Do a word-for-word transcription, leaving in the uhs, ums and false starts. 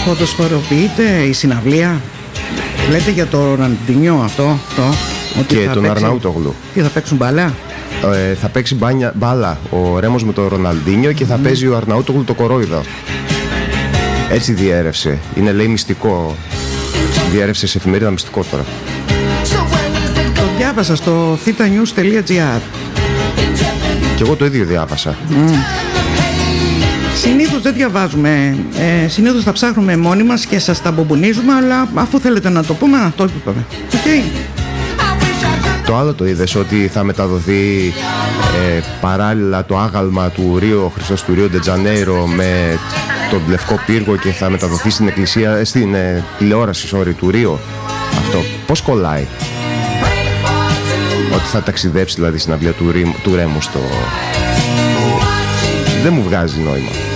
Ποδοσφαιροποιείται η συναυλία. Λέτε για το Ροναλντίνιο αυτό, το, ότι και θα τον παίξει... Αρναούτογλου. Και θα παίξουν μπάλα. Ε, θα παίξει μπάνια, μπάλα ο Ρέμος με τον Ροναλντίνιο και θα mm. παίζει ο Αρναούτογλου το κορόιδο. Έτσι διέρευσε. Είναι, λέει, μυστικό. Διέρευσε σε εφημερίδα μυστικό τώρα. Το διάβασα στο θήτα νιους τελεία τζι άρ. Και εγώ το ίδιο διάβασα. Mm. Συνήθως δεν διαβάζουμε. Ε, συνήθως τα ψάχνουμε μόνοι μας και σας τα μπομπονίζουμε, αλλά αφού θέλετε να το πούμε, να το είπαμε. Okay. Το άλλο το είδες, ότι θα μεταδοθεί ε, παράλληλα το άγαλμα του Ρίο Χριστός του Ρίο Ντετζανέιρο με τον Λευκό Πύργο και θα μεταδοθεί στην εκκλησία, στην ε, τηλεόραση sorry, του Ρίο. Αυτό πώς κολλάει? Ότι θα ταξιδέψει δηλαδή στην αυλία του, του Ρέμου στο... Δεν μου βγάζει νόημα.